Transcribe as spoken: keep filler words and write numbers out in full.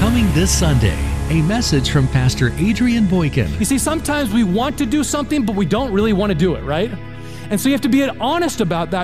Coming this Sunday, a message from Pastor Adrian Boykin. You see, sometimes we want to do something, but we don't really want to do it, right? And so you have to be honest about that.